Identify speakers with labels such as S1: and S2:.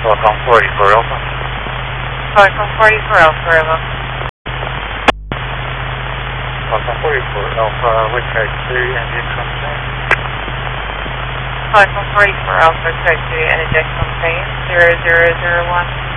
S1: Welcome 44 Alpha.
S2: Welcome 44 Alpha, Bravo.
S1: Welcome 44 Alpha, with track 3, engine complaint.
S2: Welcome 44 Alpha, track 3, and eject complaint 0001.